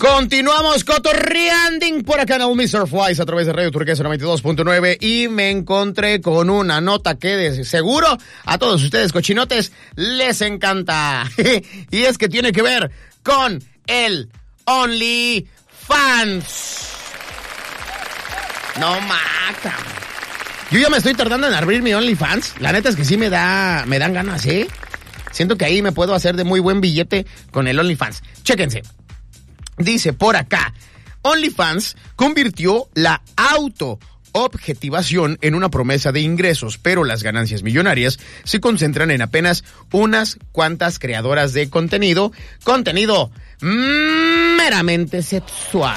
Continuamos cotorreanding por acá en el Mr. Flies a través de Radio Turquesa 92.9 y me encontré con una nota que de seguro a todos ustedes cochinotes les encanta. Y es que tiene que ver con el OnlyFans. No mata. Yo ya me estoy tardando en abrir mi OnlyFans. La neta es que sí me dan ganas, ¿eh? Siento que ahí me puedo hacer de muy buen billete con el OnlyFans. Chéquense. Dice por acá, OnlyFans convirtió la autoobjetivación en una promesa de ingresos, pero las ganancias millonarias se concentran en apenas unas cuantas creadoras de contenido meramente sexual.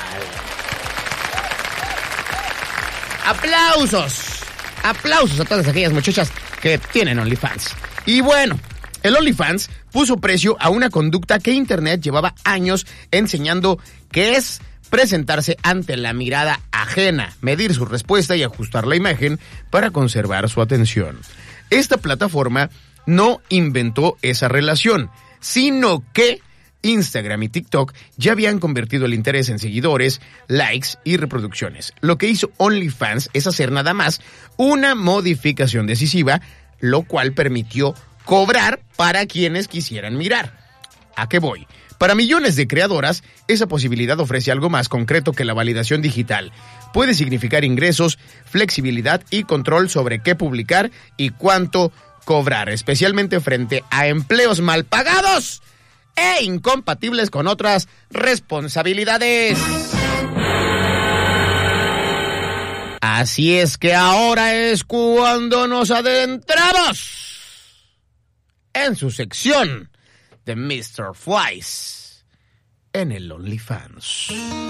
Aplausos a todas aquellas muchachas que tienen OnlyFans. Y bueno, el OnlyFans puso precio a una conducta que Internet llevaba años enseñando, que es presentarse ante la mirada ajena, medir su respuesta y ajustar la imagen para conservar su atención. Esta plataforma no inventó esa relación, sino que Instagram y TikTok ya habían convertido el interés en seguidores, likes y reproducciones. Lo que hizo OnlyFans es hacer nada más una modificación decisiva, lo cual permitió cobrar para quienes quisieran mirar. ¿A qué voy? Para millones de creadoras, esa posibilidad ofrece algo más concreto que la validación digital. Puede significar ingresos, flexibilidad y control sobre qué publicar y cuánto cobrar, especialmente frente a empleos mal pagados e incompatibles con otras responsabilidades. Así es que ahora es cuando nos adentramos en su sección de Mr. Flies en el OnlyFans.